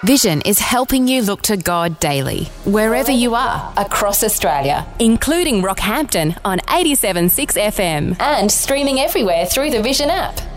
Vision is helping you look to God daily, wherever you are, across Australia, including Rockhampton on 87.6 FM and streaming everywhere through the Vision app.